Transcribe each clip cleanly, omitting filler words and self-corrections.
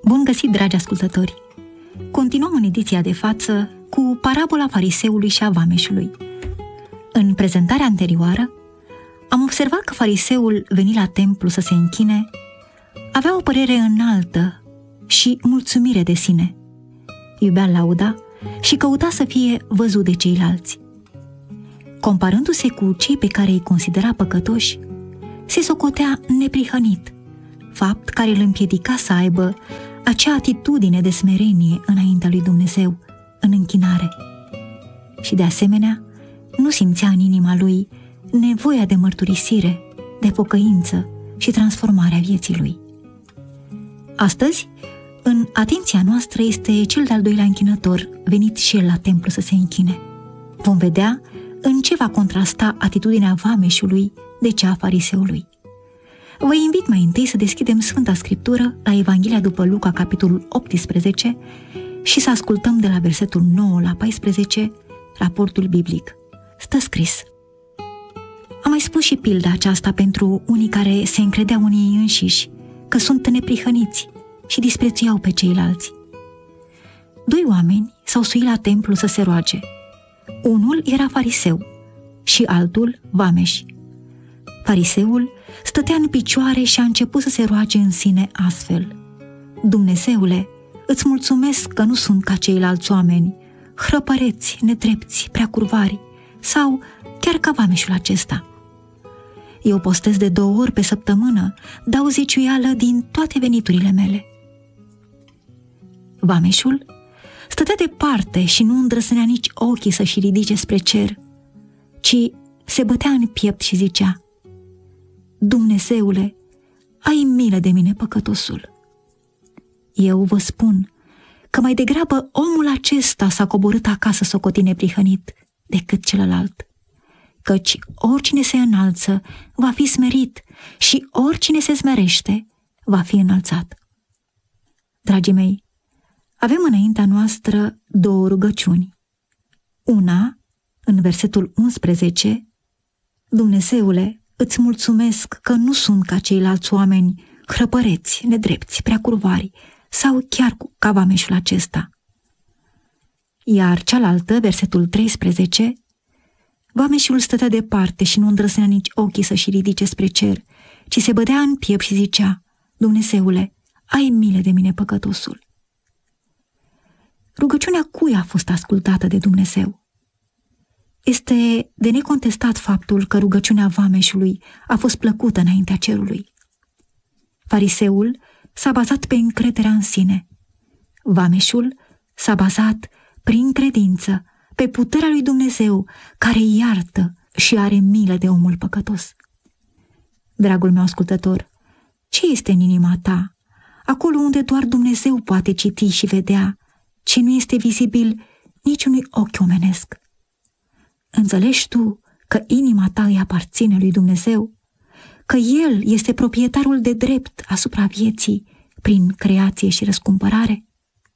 Bun găsit, dragi ascultători! Continuăm în ediția de față cu parabola fariseului și a vameșului. În prezentarea anterioară, am observat că fariseul venit la templu să se închine avea o părere înaltă și mulțumire de sine. Iubea lauda și căuta să fie văzut de ceilalți. Comparându-se cu cei pe care îi considera păcătoși, se socotea neprihănit, fapt care îl împiedica să aibă acea atitudine de smerenie înaintea lui Dumnezeu, în închinare. Și de asemenea, nu simțea în inima lui nevoia de mărturisire, de pocăință și transformarea vieții lui. Astăzi, în atenția noastră este cel de-al doilea închinător, venit și el la templu să se închine. Vom vedea în ce va contrasta atitudinea vameșului de cea a fariseului. Vă invit mai întâi să deschidem Sfânta Scriptură la Evanghelia după Luca, capitolul 18, și să ascultăm de la versetul 9 la 14 raportul biblic. Stă scris: Am mai spus și pilda aceasta pentru unii care se încredeau în ei înșiși că sunt neprihăniți și disprețuiau pe ceilalți. Doi oameni s-au suit la templu să se roage. Unul era fariseu și altul vameș. Fariseul stătea în picioare și a început să se roage în sine astfel: Dumnezeule, îți mulțumesc că nu sunt ca ceilalți oameni, hrăpăreți, nedrepți, preacurvari, sau chiar ca vameșul acesta. Eu postez de 2 ori pe săptămână, dau zeciuială din toate veniturile mele. Vameșul stătea departe și nu îndrăznea nici ochii să-și ridice spre cer, ci se bătea în piept și zicea: Dumnezeule, ai milă de mine, păcătosul. Eu vă spun că mai degrabă omul acesta s-a coborât acasă socotit neprihănit decât celălalt, căci oricine se înalță va fi smerit și oricine se smerește va fi înălțat. Dragii mei, avem înaintea noastră 2 rugăciuni. Una, în versetul 11, Dumnezeule, îți mulțumesc că nu sunt ca ceilalți oameni, hrăpăreți, nedrepți, preacurvari, sau chiar ca vameșul acesta. Iar cealaltă, versetul 13, vameșul stătea departe și nu îndrăznea nici ochii să-și ridice spre cer, ci se bădea în piept și zicea: Dumnezeule, ai milă de mine, păcătosul. Rugăciunea cui a fost ascultată de Dumnezeu? Este de necontestat faptul că rugăciunea vameșului a fost plăcută înaintea cerului. Fariseul s-a bazat pe încrederea în sine. Vameșul s-a bazat prin credință pe puterea lui Dumnezeu, care iartă și are milă de omul păcătos. Dragul meu ascultător, ce este în inima ta, acolo unde doar Dumnezeu poate citi și vedea ce nu este vizibil niciunui ochi omenesc? Înțelegi tu că inima ta îi aparține lui Dumnezeu? Că El este proprietarul de drept asupra vieții prin creație și răscumpărare?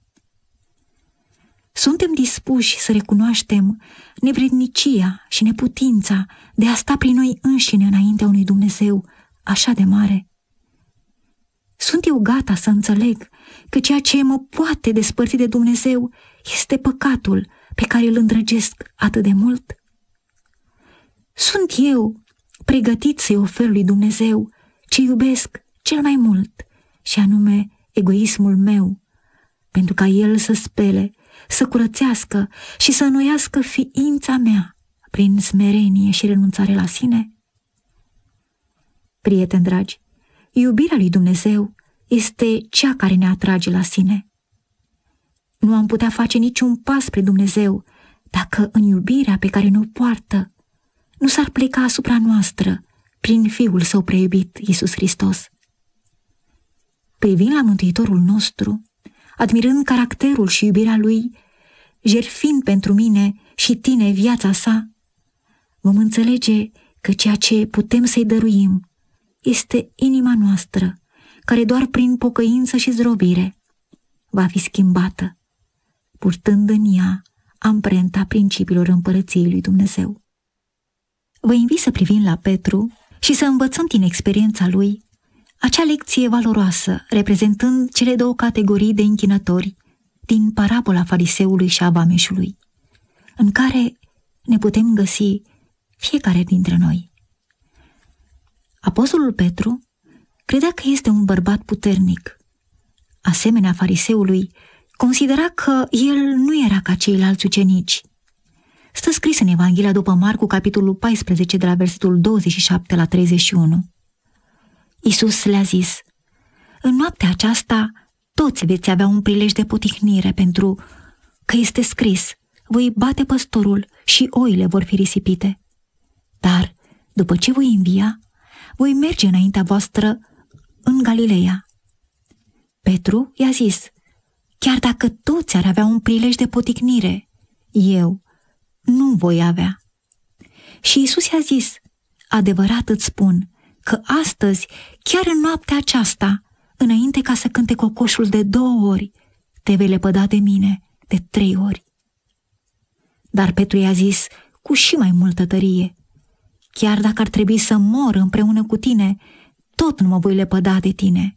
Suntem dispuși să recunoaștem nevrednicia și neputința de a sta prin noi înșine înaintea unui Dumnezeu așa de mare? Sunt eu gata să înțeleg că ceea ce mă poate despărți de Dumnezeu este păcatul pe care îl îndrăgesc atât de mult? Sunt eu pregătit să-i ofer lui Dumnezeu ce iubesc cel mai mult, și anume egoismul meu, pentru ca El să spele, să curățească și să înnoiască ființa mea prin smerenie și renunțare la sine? Prieteni dragi, iubirea lui Dumnezeu este cea care ne atrage la sine. Nu am putea face niciun pas spre Dumnezeu dacă în iubirea pe care ne-o poartă nu s-ar pleca asupra noastră prin Fiul Său preiubit, Iisus Hristos. Privind la Mântuitorul nostru, admirând caracterul și iubirea Lui, jertfind pentru mine și tine viața sa, vom înțelege că ceea ce putem să-i dăruim este inima noastră, care doar prin pocăință și zdrobire va fi schimbată, purtând în ea amprenta principiilor împărăției lui Dumnezeu. Vă invit să privim la Petru și să învățăm din experiența lui acea lecție valoroasă, reprezentând cele două categorii de închinători din parabola fariseului și a vameșului, în care ne putem găsi fiecare dintre noi. Apostolul Petru credea că este un bărbat puternic. Asemenea fariseului, considera că el nu era ca ceilalți ucenici. Stă scris în Evanghelia după Marcu, capitolul 14, de la versetul 27 la 31. Iisus le-a zis: în noaptea aceasta toți veți avea un prilej de potihnire, pentru că este scris: voi bate păstorul și oile vor fi risipite. Dar, după ce voi învia, voi merge înaintea voastră în Galileea. Petru i-a zis: chiar dacă toți ar avea un prilej de poticnire, eu nu voi avea. Și Iisus i-a zis: adevărat îți spun că astăzi, chiar în noaptea aceasta, înainte ca să cânte cocoșul de 2 ori, te vei lepăda de mine de 3 ori. Dar Petru i-a zis cu și mai multă tărie: chiar dacă ar trebui să mor împreună cu tine, tot nu mă voi lepăda de tine.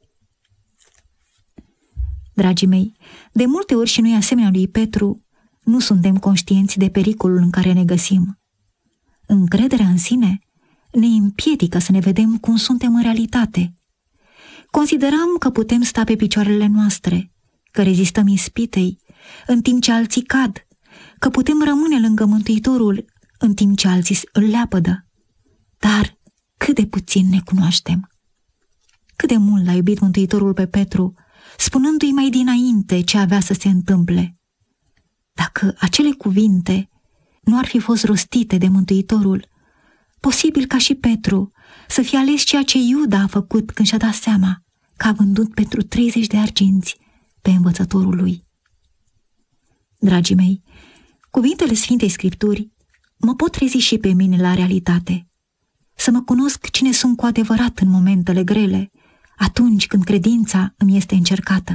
Dragii mei, de multe ori și noi, asemenea lui Petru, nu suntem conștienți de pericolul în care ne găsim. Încrederea în sine ne împiedică să ne vedem cum suntem în realitate. Considerăm că putem sta pe picioarele noastre, că rezistăm ispitei, în timp ce alții cad, că putem rămâne lângă Mântuitorul, în timp ce alții îl leapădă. Dar cât de puțin ne cunoaștem. Cât de mult l-a iubit Mântuitorul pe Petru, spunându-i mai dinainte ce avea să se întâmple. Dacă acele cuvinte nu ar fi fost rostite de Mântuitorul, posibil ca și Petru să fie ales ceea ce Iuda a făcut când și-a dat seama că a vândut pentru 30 de arginți pe învățătorul lui. Dragii mei, cuvintele Sfintei Scripturi mă pot trezi și pe mine la realitate, să mă cunosc cine sunt cu adevărat în momentele grele, atunci când credința îmi este încercată.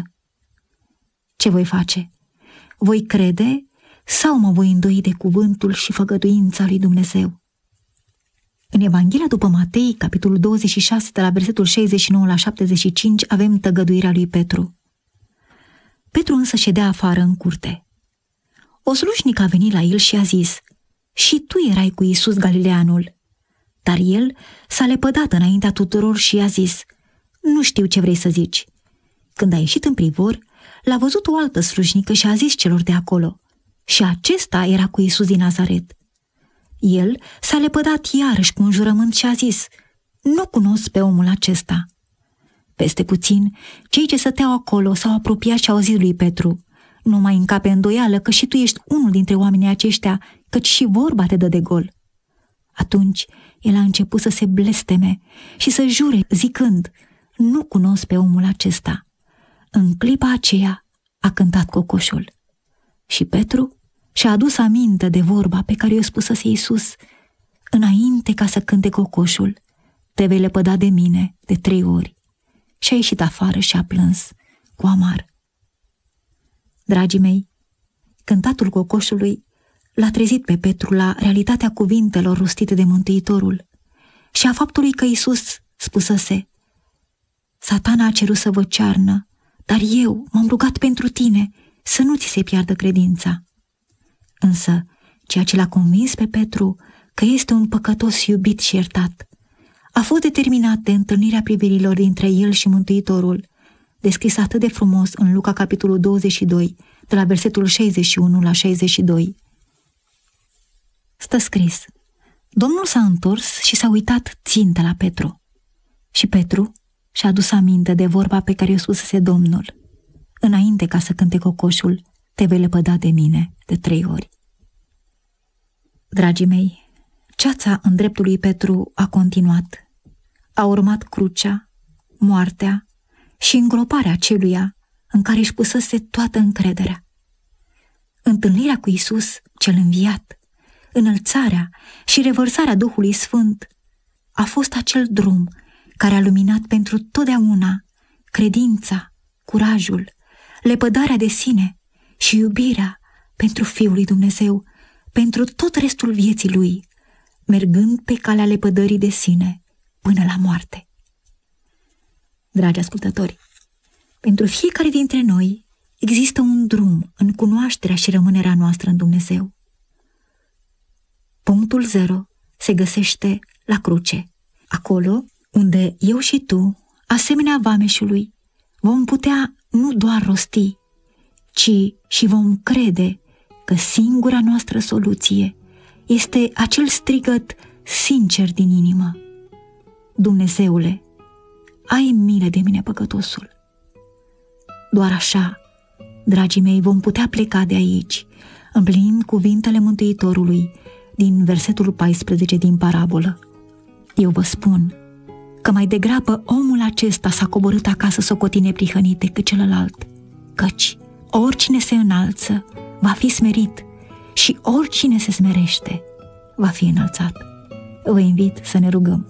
Ce voi face? Voi crede sau mă voi îndoi de cuvântul și făgăduința lui Dumnezeu? În Evanghelia după Matei, capitolul 26, de la versetul 69 la 75, avem tăgăduirea lui Petru. Petru însă ședea afară în curte. O slujnică a venit la el și a zis: și tu erai cu Iisus Galileanul. Dar el s-a lepădat înaintea tuturor și i-a zis: nu știu ce vrei să zici. Când a ieșit în privor, l-a văzut o altă slujnică și a zis celor de acolo: și acesta era cu Iisus din Nazaret. El s-a lepădat iarăși cu un jurământ și a zis: nu cunosc pe omul acesta. Peste puțin, cei ce stăteau acolo s-au apropiat și au zis lui Petru: nu mai încape îndoială că și tu ești unul dintre oamenii aceștia, căci și vorba te dă de gol. Atunci el a început să se blesteme și să jure, zicând: nu cunosc pe omul acesta. În clipa aceea a cântat cocoșul. Și Petru și-a adus aminte de vorba pe care i-o spusese Iisus: înainte ca să cânte cocoșul, te vei lepăda de mine de 3 ori. Și a ieșit afară și a plâns cu amar. Dragii mei, cântatul cocoșului l-a trezit pe Petru la realitatea cuvintelor rostite de Mântuitorul și a faptului că Iisus spusese: Satana a cerut să vă cearnă, dar eu m-am rugat pentru tine să nu ți se piardă credința. Însă, ceea ce l-a convins pe Petru că este un păcătos iubit și iertat a fost determinat de întâlnirea privirilor dintre el și Mântuitorul, descris atât de frumos în Luca capitolul 22, de la versetul 61 la 62. Stă scris: Domnul s-a întors și s-a uitat țintă la Petru. Și Petru și-a adus aminte de vorba pe care i-o spusese Domnul: înainte ca să cânte cocoșul, te vei lepăda de mine de 3 ori. Dragii mei, ceața în dreptul lui Petru a continuat. A urmat crucea, moartea și îngroparea celuia în care își pusese toată încrederea. Întâlnirea cu Iisus cel înviat, înălțarea și revărsarea Duhului Sfânt a fost acel drum care a luminat pentru totdeauna credința, curajul, lepădarea de sine și iubirea pentru Fiul lui Dumnezeu, pentru tot restul vieții lui, mergând pe calea lepădării de sine până la moarte. Dragi ascultători, pentru fiecare dintre noi există un drum în cunoașterea și rămânerea noastră în Dumnezeu. Punctul 0 se găsește la cruce, acolo unde eu și tu, asemenea vameșului, vom putea nu doar rosti, ci și vom crede că singura noastră soluție este acel strigăt sincer din inimă: Dumnezeule, ai milă de mine, păcătosul. Doar așa, dragii mei, vom putea pleca de aici, împlinind cuvintele Mântuitorului din versetul 14 din parabolă. Eu vă spun că mai degrabă omul acesta s-a coborât acasă socotit neprihănit decât celălalt, căci oricine se înalță va fi smerit și oricine se smerește va fi înălțat. Vă invit să ne rugăm.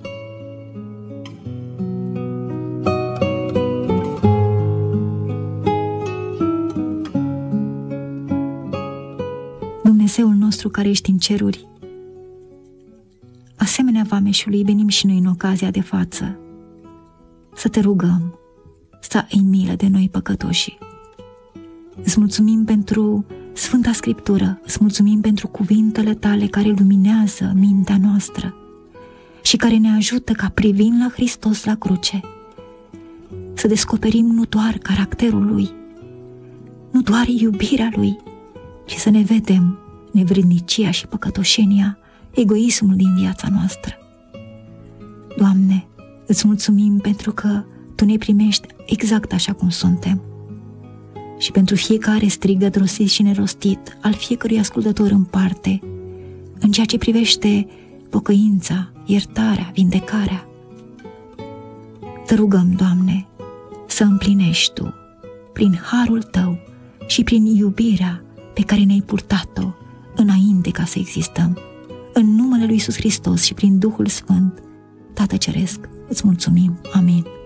Dumnezeul nostru care ești în ceruri, asemenea vameșului, venim și noi în ocazia de față să te rugăm să ai milă de noi păcătoși. Îți mulțumim pentru Sfânta Scriptură, îți mulțumim pentru cuvintele tale care luminează mintea noastră și care ne ajută ca, privind la Hristos la cruce, să descoperim nu doar caracterul Lui, nu doar iubirea Lui, ci să ne vedem nevrednicia și păcătoșenia, egoismul din viața noastră. Doamne, îți mulțumim pentru că Tu ne primești exact așa cum suntem și pentru fiecare strigăt rostit și nerostit al fiecărui ascultător în parte, în ceea ce privește pocăința, iertarea, vindecarea. Te rugăm, Doamne, să împlinești Tu, prin harul Tău și prin iubirea pe care ne-ai purtat-o înainte ca să existăm. În numele Lui Iisus Hristos și prin Duhul Sfânt, Tată Ceresc, îți mulțumim. Amin.